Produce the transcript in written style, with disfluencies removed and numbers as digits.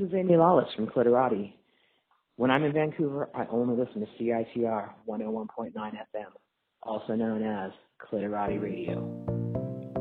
this is Amy Lawless from Cliterati. When I'm in Vancouver, I only listen to CITR 101.9 FM, also known as Cliterati Radio.